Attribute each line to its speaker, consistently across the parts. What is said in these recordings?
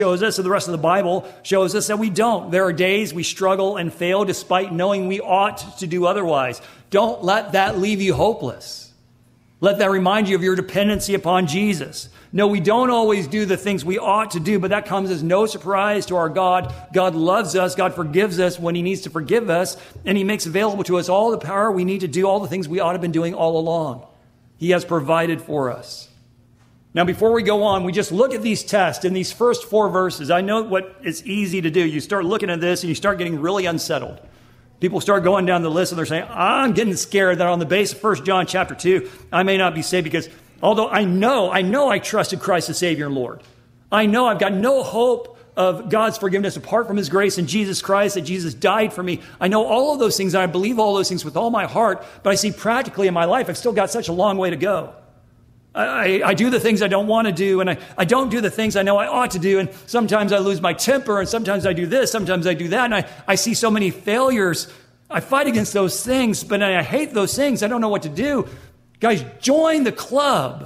Speaker 1: shows us, and the rest of the Bible shows us that we don't. There are days we struggle and fail despite knowing we ought to do otherwise. Don't let that leave you hopeless. Let that remind you of your dependency upon Jesus. No, we don't always do the things we ought to do, but that comes as no surprise to our God. God loves us. God forgives us when he needs to forgive us, and he makes available to us all the power we need to do all the things we ought to have been doing all along. He has provided for us. Now, before we go on, we just look at these tests in these first 4 verses. I know what it's easy to do. You start looking at this and you start getting really unsettled. People start going down the list and they're saying, I'm getting scared that on the base of 1 John chapter 2, I may not be saved because although I know I trusted Christ as Savior and Lord. I know I've got no hope of God's forgiveness apart from his grace in Jesus Christ, that Jesus died for me. I know all of those things and I believe all those things with all my heart, but I see practically in my life, I've still got such a long way to go. I do the things I don't want to do, and I don't do the things I know I ought to do, and sometimes I lose my temper, and sometimes I do this, sometimes I do that, and I see so many failures. I fight against those things, but I hate those things. I don't know what to do. Guys, join the club.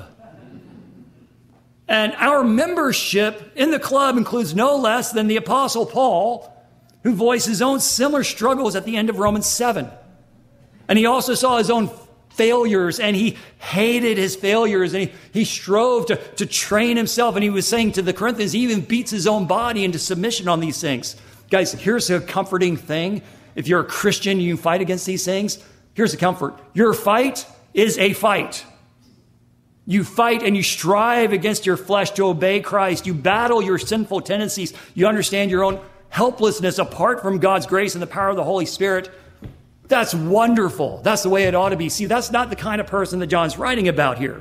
Speaker 1: And our membership in the club includes no less than the Apostle Paul, who voiced his own similar struggles at the end of Romans 7. And he also saw his own failures, and he hated his failures, and he strove to train himself. And he was saying to the Corinthians, he even beats his own body into submission on these things. Guys, here's a comforting thing. If you're a Christian, you fight against these things. Here's the comfort. Your fight is a fight. You fight and you strive against your flesh to obey Christ. You battle your sinful tendencies. You understand your own helplessness apart from God's grace and the power of the Holy Spirit. That's wonderful. That's the way it ought to be. See, that's not the kind of person that John's writing about here.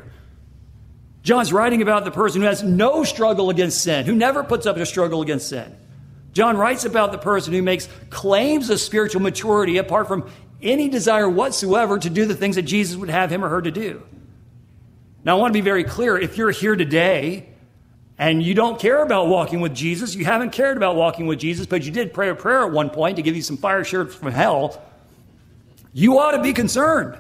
Speaker 1: John's writing about the person who has no struggle against sin, who never puts up a struggle against sin. John writes about the person who makes claims of spiritual maturity apart from any desire whatsoever to do the things that Jesus would have him or her to do. Now, I want to be very clear. If you're here today and you don't care about walking with Jesus, you haven't cared about walking with Jesus, but you did pray a prayer at one point to give you some fire shirts from hell, you ought to be concerned.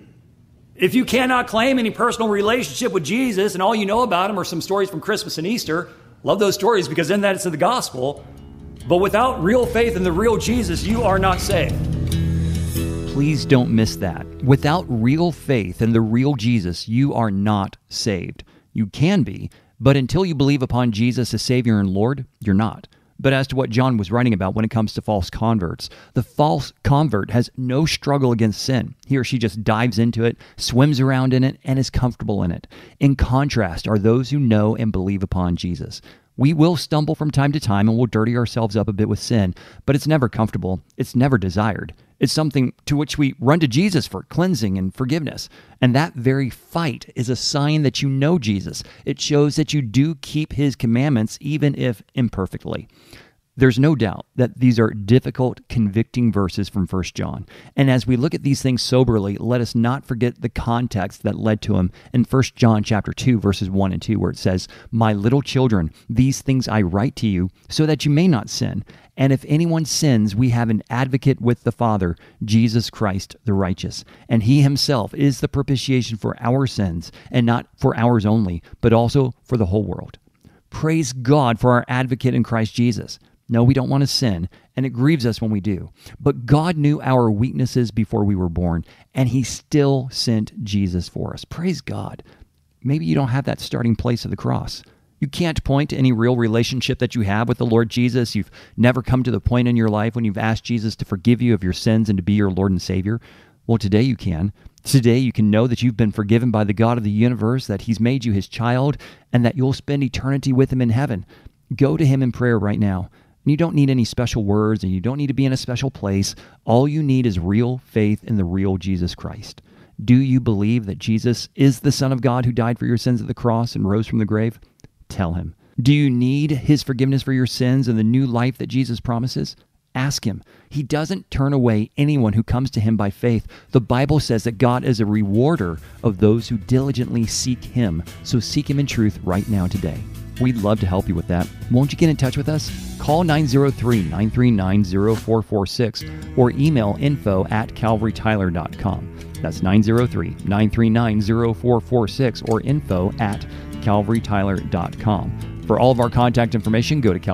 Speaker 1: If you cannot claim any personal relationship with Jesus and all you know about him are some stories from Christmas and Easter, love those stories because in that it's the gospel. But without real faith in the real Jesus, you are not saved.
Speaker 2: Please don't miss that. Without real faith in the real Jesus, you are not saved. You can be, but until you believe upon Jesus as Savior and Lord, you're not. But as to what John was writing about when it comes to false converts, the false convert has no struggle against sin. He or she just dives into it, swims around in it, and is comfortable in it. In contrast are those who know and believe upon Jesus. We will stumble from time to time and we'll dirty ourselves up a bit with sin, but it's never comfortable. It's never desired. It's something to which we run to Jesus for cleansing and forgiveness. And that very fight is a sign that you know Jesus. It shows that you do keep his commandments, even if imperfectly. There's no doubt that these are difficult, convicting verses from 1 John. And as we look at these things soberly, let us not forget the context that led to them in 1 John chapter 2, verses 1 and 2, where it says, "My little children, these things I write to you, so that you may not sin. And if anyone sins, we have an advocate with the Father, Jesus Christ the righteous. And he himself is the propitiation for our sins, and not for ours only, but also for the whole world." Praise God for our advocate in Christ Jesus. No, we don't want to sin, and it grieves us when we do. But God knew our weaknesses before we were born, and he still sent Jesus for us. Praise God. Maybe you don't have that starting place of the cross. You can't point to any real relationship that you have with the Lord Jesus. You've never come to the point in your life when you've asked Jesus to forgive you of your sins and to be your Lord and Savior. Well, today you can. Today you can know that you've been forgiven by the God of the universe, that he's made you his child, and that you'll spend eternity with him in heaven. Go to him in prayer right now. And you don't need any special words, and you don't need to be in a special place. All you need is real faith in the real Jesus Christ. Do you believe that Jesus is the Son of God who died for your sins at the cross and rose from the grave? Tell him. Do you need his forgiveness for your sins and the new life that Jesus promises? Ask him. He doesn't turn away anyone who comes to him by faith. The Bible says that God is a rewarder of those who diligently seek him. So seek him in truth right now today. We'd love to help you with that. Won't you get in touch with us? Call 903-939-0446 or email info@calvarytyler.com. That's 903-939-0446 or info@calvarytyler.com. For all of our contact information, go to